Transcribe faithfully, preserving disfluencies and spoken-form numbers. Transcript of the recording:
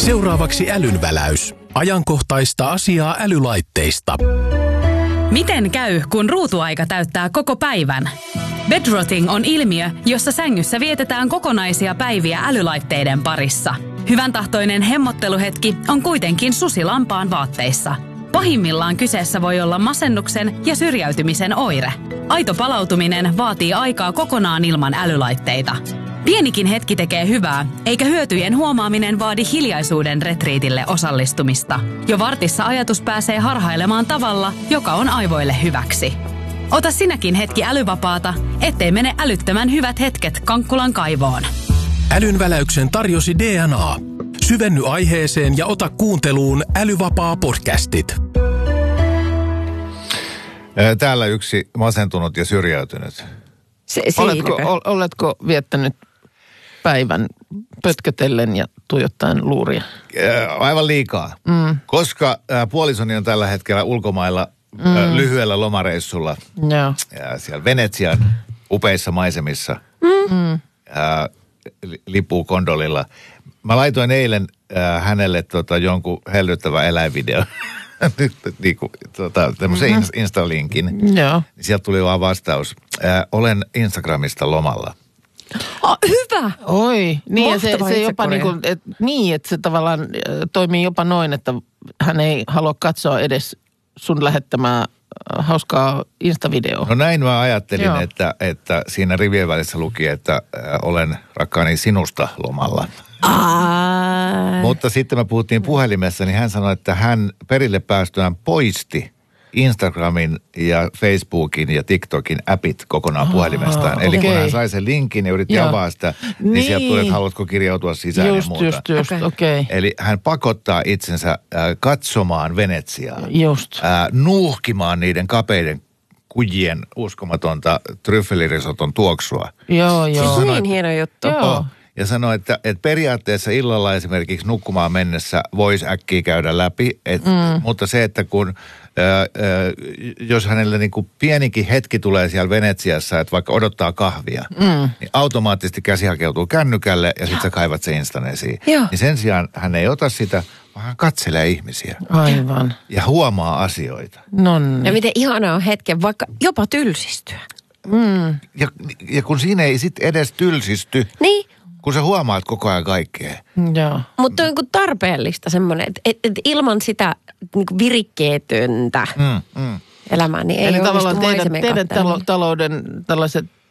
Seuraavaksi älynväläys. Ajankohtaista asiaa älylaitteista. Miten käy, kun ruutuaika täyttää koko päivän? Bedrotting on ilmiö, jossa sängyssä vietetään kokonaisia päiviä älylaitteiden parissa. Hyvän tahtoinen hemmotteluhetki on kuitenkin susi lampaan vaatteissa. Pahimmillaan kyseessä voi olla masennuksen ja syrjäytymisen oire. Aito palautuminen vaatii aikaa kokonaan ilman älylaitteita. Pienikin hetki tekee hyvää, eikä hyötyjen huomaaminen vaadi hiljaisuuden retriitille osallistumista. Jo vartissa ajatus pääsee harhailemaan tavalla, joka on aivoille hyväksi. Ota sinäkin hetki älyvapaata, ettei mene älyttömän hyvät hetket Kankkulan kaivoon. Älynväläyksen tarjosi D N A. Syvenny aiheeseen ja ota kuunteluun Älyvapaa podcastit. Täällä yksi masentunut ja syrjäytynyt. Se, oletko, ol, oletko viettänyt päivän pötkötellen ja tuijottaen luuria? Aivan liikaa. Mm. Koska puolisoni on tällä hetkellä ulkomailla mm. lyhyellä lomareissulla. Joo. Ja siellä Venetsian upeissa maisemissa. Mm. Ja lipuu kondolilla. Mä laitoin eilen äh, hänelle tota, jonkun hellyttävän eläinvideon. niin kuin, tota, tämmöisen mm-hmm. Insta-linkin. Joo. Sieltä tuli vaan vastaus. Äh, olen Instagramista lomalla. Oh, hyvä! Oi, niin ja se, se jopa niin kuin, et, niin, että se tavallaan äh, toimii jopa noin, että hän ei halua katsoa edes sun lähettämää äh, hauskaa Insta-videoa. No näin mä ajattelin, että, että siinä rivien välissä luki, että äh, olen rakkaani sinusta lomalla. Ai. Mutta sitten me puhuttiin puhelimessa, niin hän sanoi, että hän perille päästyään poisti Instagramin ja Facebookin ja TikTokin appit kokonaan Aha, puhelimestaan. Eli okay. kun hän sai sen linkin ja yritti avaa sitä, niin, niin sieltä tuli, että haluatko kirjautua sisään just, ja muuta. Just, just, okei. Okay. Eli hän pakottaa itsensä äh, katsomaan Venetsiaa. Just. Äh, nuuhkimaan niiden kapeiden kujien uskomatonta tryffelirisotton tuoksua. Joo, joo. Siis niin hieno juttu. Joo. Ja sanoi, että, että periaatteessa illalla esimerkiksi nukkumaan mennessä voisi äkkiä käydä läpi, et, mm. mutta se, että kun, ää, ää, jos hänelle niin kuin pienikin hetki tulee siellä Venetsiassa, että vaikka odottaa kahvia, mm. niin automaattisesti käsi hakeutuu kännykälle ja sitten sä kaivat se Instan esiin. Niin sen sijaan hän ei ota sitä, vaan hän katselee ihmisiä. Aivan. Ja huomaa asioita. Nonni. Ja miten ihanaa on hetken vaikka jopa tylsistyä. Mm. Ja, ja kun siinä ei sitten edes tylsisty. Niin. Kun sä huomaat koko ajan kaikkea. Joo. Mutta on tarpeellista semmoinen, että et, et ilman sitä niin virikkeetöntä mm, mm. elämää, niin ei Eli onnistu tavallaan teidän, maisemia teidän talo, talouden tällaiset